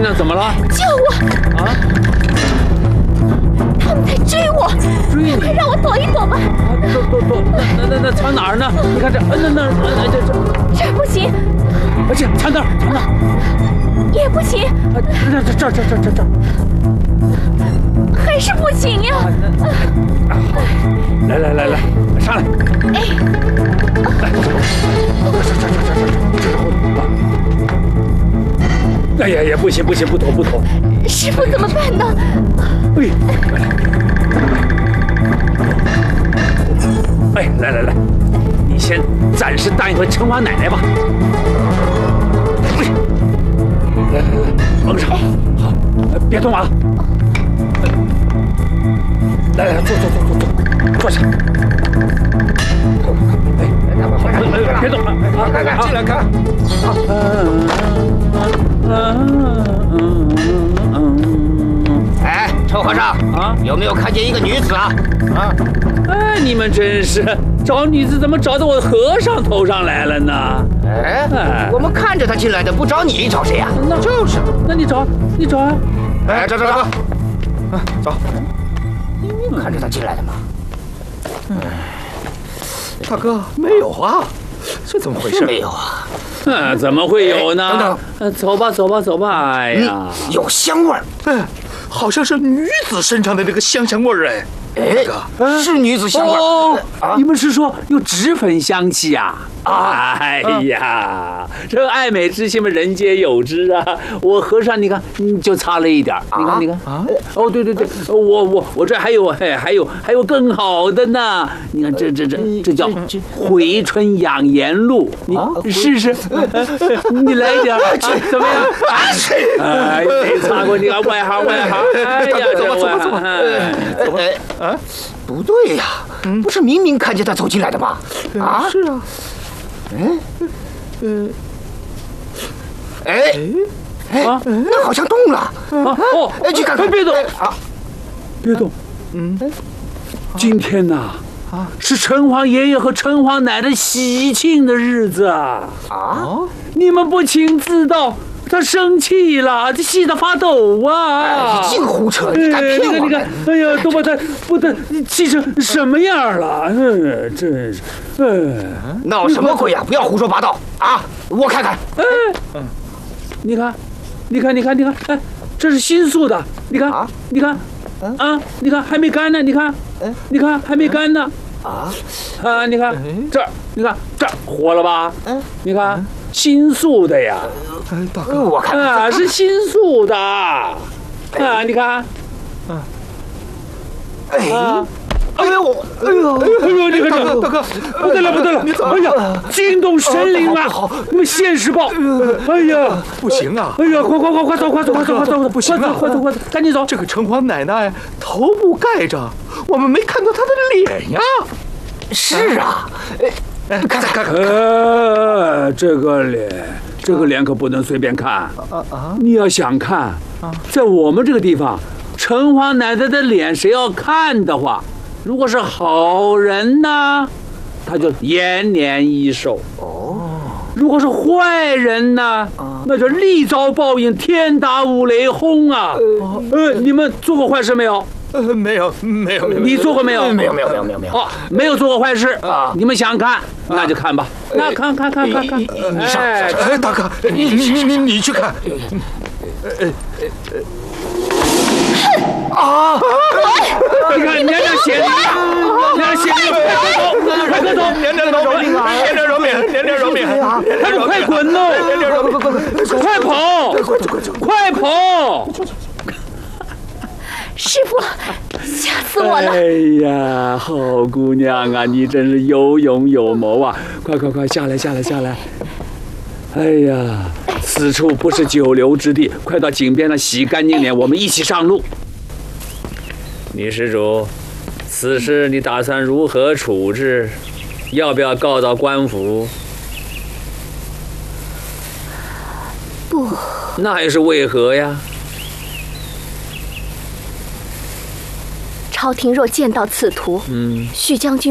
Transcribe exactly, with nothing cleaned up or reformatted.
娘怎么了？ 救我！ 啊！ 他们在追我， 追你！ 快让我躲一躲吧！ 啊，躲躲躲！那那那藏哪儿呢？你看这，那那那这这这儿不行， 啊这藏哪儿？藏哪儿？ 也不行， 啊这这这这这这这。 还是不行呀！ 啊，来来来来，上来！ 哎， 来，上上上上上，这是后头啊！哎呀呀，不行不行，不妥不妥！ 师傅怎么办呢？ 哎，快来！哎，来来来，你先暂时当一回城隍奶奶吧。哎，来来来，蒙上，好，别动啊！ 来来，坐坐坐坐坐，坐下。哎，好，哎，别动啊！啊，来来，进来看。 哎，陈和尚啊，有没有看见一个女子啊？啊！ 哎，你们真是找女子，怎么找到我和尚头上来了呢？ 哎，我们看着她进来的，不找你找谁呀？ 那就是，那你找，你找啊！ 哎，找找找，啊，走。 看着他进来的吗？ 嗯，大哥，没有啊，这怎么回事？ 没有啊， 嗯，怎么会有呢？ 等等，走吧，走吧，走吧。哎呀， 有香味儿， 哎，好像是女子身上的这个香香味儿哎。 哎，是女子香味哦，你们是说有脂粉香气呀？哎呀，这爱美之心嘛，人皆有之啊。我和尚，你看，你就差了一点，你看，你看啊。哦，对对对，我我我这还有，哎，还有还有更好的呢。你看，这这这这叫回春养颜露，你试试，你来一点，怎么样？哎，没擦过，你看外行外行。哎呀， 走吧走吧走吧，走吧。啊，不对呀，不是明明看见他走进来的吗？啊， 是啊。 嗯，嗯，哎，哎，那好像动了啊！哦，哎，去看看， 别动啊！别动。嗯，今天呐，啊，是城隍爷爷和城隍奶奶喜庆的日子啊！啊，你们不请自到。 他生气了，这气得发抖啊！ 你净胡扯，你敢骗我！ 你看，哎呀，都把他不得气成什么样了？嗯，真是， 嗯，闹什么鬼呀？不要胡说八道啊！我看看， 哎，嗯，你看，你看，你看，你看，哎，这是新塑的，你看，你看，啊，你看还没干呢，你看，你看还没干呢，啊，啊，你看这儿，你看这儿活了吧？嗯，你看。 新塑的呀， 哎，大哥， 我看啊，是新塑的，啊，你看， 嗯，哎，哎呦，哎呦， 哎呦，你看这， 大哥， 不对了，不对了， 你怎么？ 哎呀，惊动神灵了，你们现世报，哎呀， 不行啊， 哎呀，快快快快走，快走，快走，快走， 不行啊， 快走，快走，赶紧走。 这个城隍奶奶头部盖着，我们没看到她的脸呀。 是啊，哎。 看看看看， 呃，这个脸，这个脸可不能随便看啊啊！你要想看，在我们这个地方，城隍奶奶的脸，谁要看的话，如果是好人呢，他就延年益寿哦；如果是坏人呢，那就立遭报应，天打五雷轰啊！呃，你们做过坏事没有？ 呃，没有，没有，没有。 你做过没有？ 没有，没有，没有，没有，没有。 哦，没有做过坏事啊！你们想看，那就看吧。那看看看看看， 你上， 哎，大哥，你你你你你去看。呃呃啊！ 你看，娘娘血淋，娘娘血淋，快快走， 娘娘饶命啊！娘娘饶命，娘娘饶命！ 还不快滚喽！ 娘娘饶命，快快快跑！快跑！ 师傅，吓死我了！ 哎呀，好姑娘啊，你真是有勇有谋啊！快快快，下来下来下来！哎呀，此处不是久留之地，快到井边上洗干净脸，我们一起上路。女施主，此事你打算如何处置？要不要告到官府？ 不， 那又是为何呀？ 朝廷若见到此图，嗯，许将军